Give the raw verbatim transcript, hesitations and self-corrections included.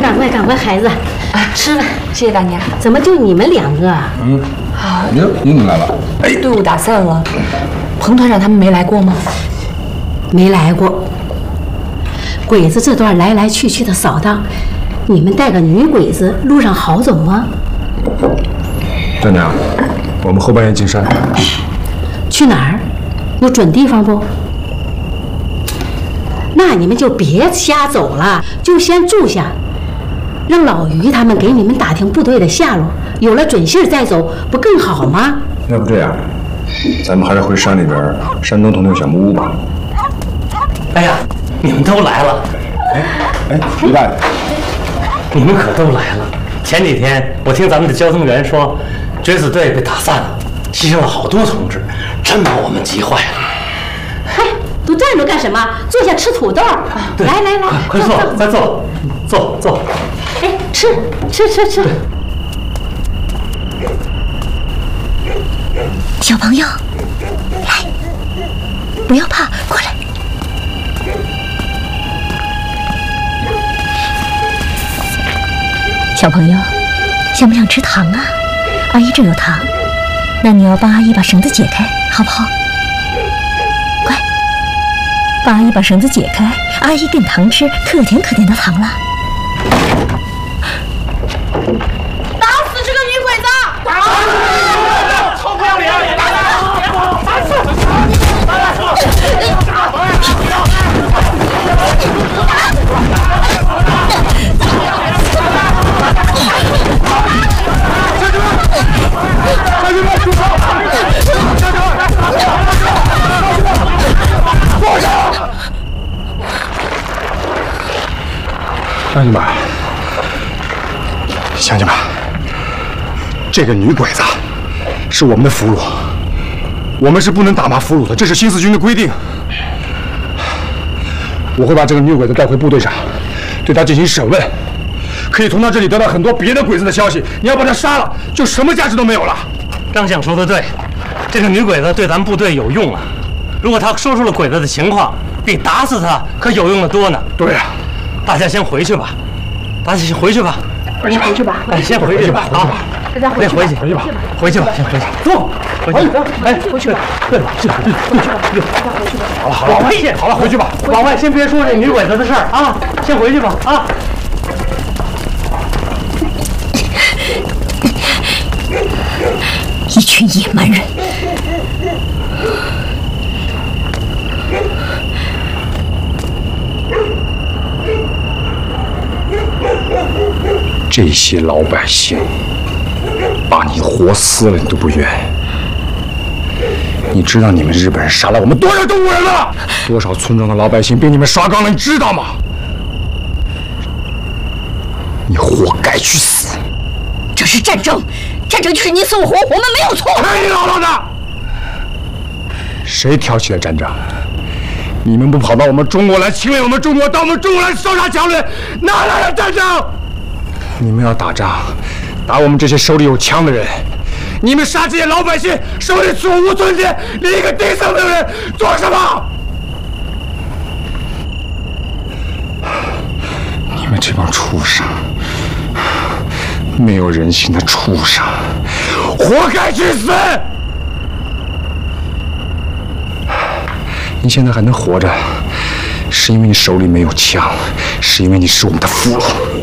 赶快赶快，孩子，吃吧。 谢谢大娘。 怎么就你们两个啊？ 嗯，啊，你你怎么来了？ 哎，队伍打散了，彭团长他们没来过吗？ 没来过。鬼子这段来来去去的扫荡，你们带个女鬼子，路上好走吗？ 大娘，我们后半夜进山。 去哪儿？有准地方不？那你们就别瞎走了，就先住下，让老于他们给你们打听部队的下落，有了准信儿再走，不更好吗？ 要不这样，咱们还是回山里边山东头那个小木屋吧。 哎呀，你们都来了！ 哎哎，李大爷， 你们可都来了。前几天我听咱们的交通员说，追死队被打散了，牺牲了好多同志，真把我们急坏了。 哎，都站着干什么？坐下吃土豆。来来来， 快坐，快坐，坐坐。 哎，吃吃吃吃。 小朋友，来，不要怕，过来。小朋友，想不想吃糖啊？阿姨这有糖，那你要帮阿姨把绳子解开，好不好？快，帮阿姨把绳子解开，阿姨给你糖吃，可甜可甜的糖了。 打死这个女鬼子！打死！臭不要脸！打死！打死！ 乡亲们，乡亲们，这个女鬼子是我们的俘虏，我们是不能打骂俘虏的，这是新四军的规定。我会把这个女鬼子带回部队上，对她进行审问，可以从她这里得到很多别的鬼子的消息。你要把她杀了，就什么价值都没有了。 张相说的对，这个女鬼子对咱们部队有用啊。如果她说出了鬼子的情况，比打死她可有用的多呢。 对呀、啊， 大家先回去吧，大家先回去吧。 回去吧，回去吧， 哎，先回去吧啊！ 大家回去吧， 回去，回去吧，回去吧，先回去。走，回去。哎， 回去吧， 对了，去，回去吧， 大家回去吧。 好了好了，往外先，好了，回去吧。往外先别说这女鬼子的事儿啊，先回去吧啊。 一群野蛮人！ 这些老百姓把你活撕了，你都不冤。你知道你们日本人杀了我们多少中国人吗？多少村庄的老百姓被你们刷光了，你知道吗？你活该去死！ 这是战争，战争就是你死我活，我们没有错。 哎，你姥姥的！谁挑起了战争？你们不跑到我们中国来侵略我们中国，到我们中国来烧杀抢掠，哪来的战争？你们要打仗，打我们这些手里有枪的人。你们杀这些老百姓，手里手无寸铁，连一个钉子没有人，做什么？你们这帮畜生，没有人性的畜生，活该去死！你现在还能活着，是因为你手里没有枪，是因为你是我们的俘虏。